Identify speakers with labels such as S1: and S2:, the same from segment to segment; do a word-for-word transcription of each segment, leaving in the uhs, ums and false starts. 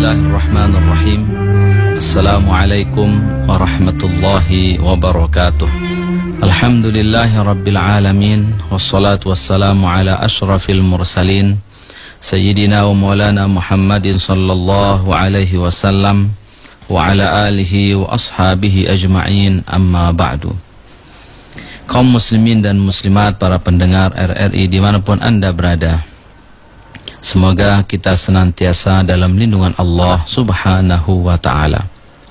S1: Bismillahirrahmanirrahim. Assalamualaikum warahmatullahi wabarakatuh. Alhamdulillahi rabbil alamin. Wassalatu wassalamu ala ashrafil mursalin Sayyidina wa maulana Muhammadin sallallahu alaihi wasallam wa ala alihi wa ashabihi ajma'in, amma ba'du. Kaum muslimin dan muslimat, para pendengar R R I dimanapun Anda berada, semoga kita senantiasa dalam lindungan Allah subhanahu wa ta'ala.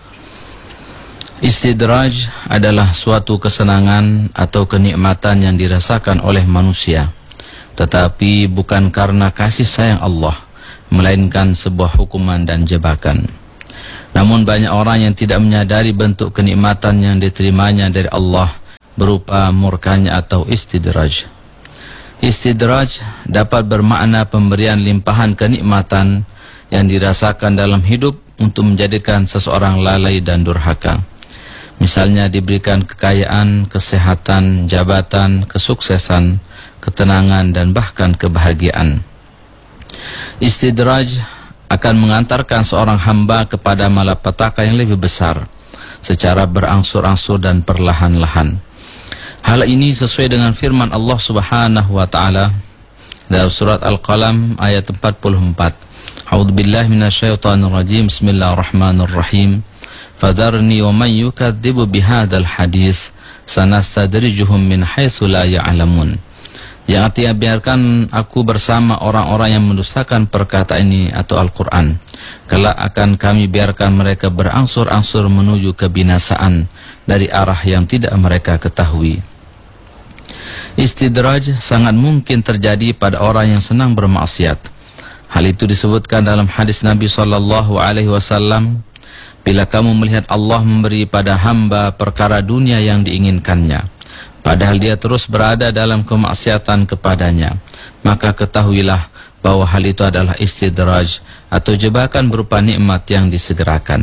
S1: Istidraj adalah suatu kesenangan atau kenikmatan yang dirasakan oleh manusia, tetapi bukan karena kasih sayang Allah, melainkan sebuah hukuman dan jebakan. Namun banyak orang yang tidak menyadari bentuk kenikmatan yang diterimanya dari Allah berupa murkanya atau istidraj. Istidraj dapat bermakna pemberian limpahan kenikmatan yang dirasakan dalam hidup untuk menjadikan seseorang lalai dan durhaka. Misalnya diberikan kekayaan, kesehatan, jabatan, kesuksesan, ketenangan, dan bahkan kebahagiaan. Istidraj akan mengantarkan seorang hamba kepada malapetaka yang lebih besar secara berangsur-angsur dan perlahan-lahan. Hal ini sesuai dengan firman Allah subhanahu wa ta'ala dalam surat Al-Qalam ayat empat puluh empat. A'udzubillahi minasyaitonir rajim. Bismillahirrahmanirrahim. Fadharni wa man yukadzibu bihadzal hadits sanastadrijuhum min haitsu la ya'lamun. Yang artinya, biarkan aku bersama orang-orang yang mendustakan perkataan ini atau Al-Quran. Kelak akan kami biarkan mereka berangsur-angsur menuju kebinasaan dari arah yang tidak mereka ketahui. Istidraj sangat mungkin terjadi pada orang yang senang bermaksiat. Hal itu disebutkan dalam hadis Nabi shallallahu alaihi wasallam, bila kamu melihat Allah memberi pada hamba perkara dunia yang diinginkannya, padahal dia terus berada dalam kemaksiatan kepadanya, maka ketahuilah bahwa hal itu adalah istidraj atau jebakan berupa nikmat yang disegerakan.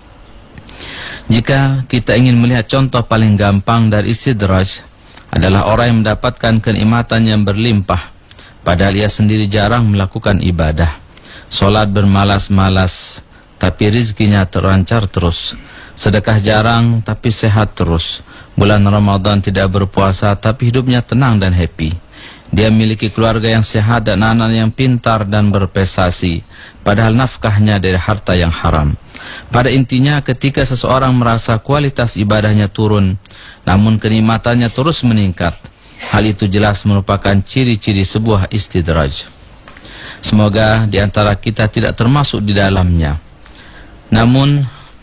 S1: Jika kita ingin melihat contoh paling gampang dari istidraj, adalah orang yang mendapatkan kenikmatan yang berlimpah, padahal ia sendiri jarang melakukan ibadah. Solat bermalas-malas, tapi rizkinya terlancar terus. Sedekah jarang, tapi sehat terus. Bulan Ramadan tidak berpuasa, tapi hidupnya tenang dan happy. Dia memiliki keluarga yang sehat dan anak yang pintar dan berprestasi, padahal nafkahnya dari harta yang haram. Pada intinya, ketika seseorang merasa kualitas ibadahnya turun, namun kenikmatannya terus meningkat, hal itu jelas merupakan ciri-ciri sebuah istidraj. Semoga di antara kita tidak termasuk di dalamnya. Namun,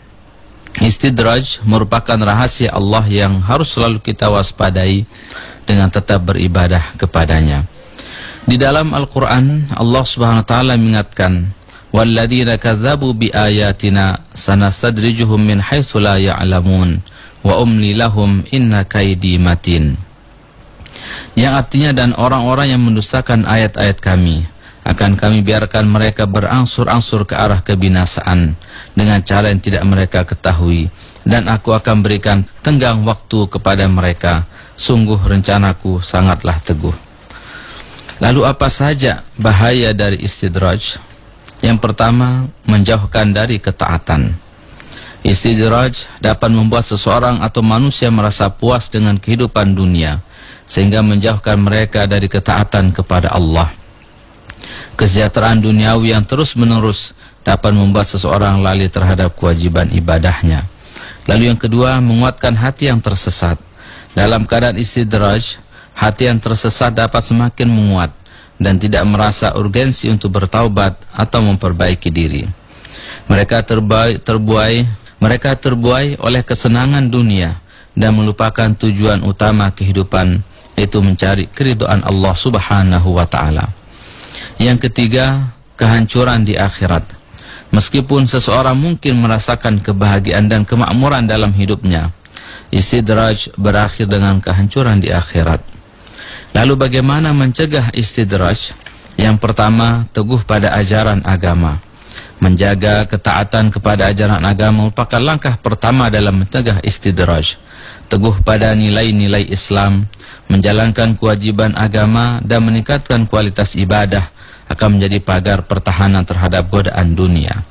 S1: istidraj merupakan rahasia Allah yang harus selalu kita waspadai dengan tetap beribadah kepadanya. Di dalam Al-Quran, Allah subhanahu wa ta'ala mengingatkan, وَالَّذِينَ كَذَّبُوا بِآيَاتِنَا سَنَسْتَدْرِجُهُمْ مِنْ حَيْثُ لَا يَعْلَمُونَ وَأُمْلِي لَهُمْ إِنَّ كَيْدِي مَتِينٌ. Yang artinya, dan orang-orang yang mendustakan ayat-ayat kami, akan kami biarkan mereka berangsur-angsur ke arah kebinasaan dengan cara yang tidak mereka ketahui, dan aku akan berikan tenggang waktu kepada mereka. Sungguh rencanaku sangatlah teguh. Lalu apa saja bahaya dari istidraj? Yang pertama, menjauhkan dari ketaatan. Istidraj dapat membuat seseorang atau manusia merasa puas dengan kehidupan dunia, sehingga menjauhkan mereka dari ketaatan kepada Allah. Kesejahteraan duniawi yang terus-menerus dapat membuat seseorang lalai terhadap kewajiban ibadahnya. Lalu yang kedua, menguatkan hati yang tersesat. Dalam keadaan istidraj, hati yang tersesat dapat semakin menguat dan tidak merasa urgensi untuk bertaubat atau memperbaiki diri. Mereka terbuai, terbuai, mereka terbuai oleh kesenangan dunia dan melupakan tujuan utama kehidupan, yaitu mencari keridhaan Allah subhanahu wa ta'ala. Yang ketiga, kehancuran di akhirat. Meskipun seseorang mungkin merasakan kebahagiaan dan kemakmuran dalam hidupnya, istidraj berakhir dengan kehancuran di akhirat. Lalu bagaimana mencegah istidraj? Yang pertama, teguh pada ajaran agama. Menjaga ketaatan kepada ajaran agama merupakan langkah pertama dalam mencegah istidraj. Teguh pada nilai-nilai Islam, menjalankan kewajiban agama, dan meningkatkan kualitas ibadah akan menjadi pagar pertahanan terhadap godaan dunia.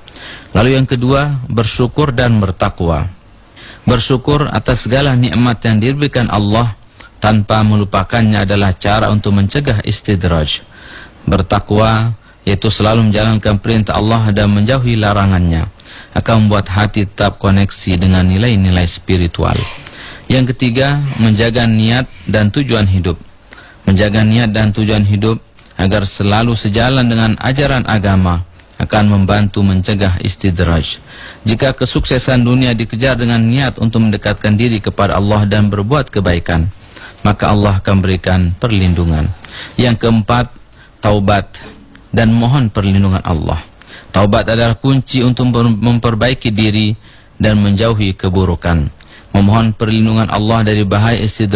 S1: Lalu yang kedua, bersyukur dan bertakwa. Bersyukur atas segala nikmat yang diberikan Allah tanpa melupakannya adalah cara untuk mencegah istidraj. Bertakwa yaitu selalu menjalankan perintah Allah dan menjauhi larangannya, akan membuat hati tetap koneksi dengan nilai-nilai spiritual. Yang ketiga, menjaga niat dan tujuan hidup. Menjaga niat dan tujuan hidup agar selalu sejalan dengan ajaran agama akan membantu mencegah istidraj. Jika kesuksesan dunia dikejar dengan niat untuk mendekatkan diri kepada Allah dan berbuat kebaikan, maka Allah akan berikan perlindungan. Yang keempat, taubat dan mohon perlindungan Allah. Taubat adalah kunci untuk memperbaiki diri dan menjauhi keburukan. Memohon perlindungan Allah dari bahaya istidraj